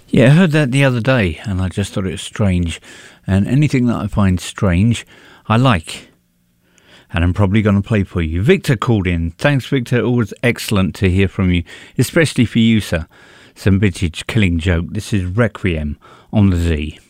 Yeah, I heard that the other day and I just thought it was strange. And anything that I find strange, I like. And I'm probably going to play for you. Victor called in. Thanks, Victor. Always excellent to hear from you, especially for you, sir. Some vintage Killing Joke. This is Requiem on the Z.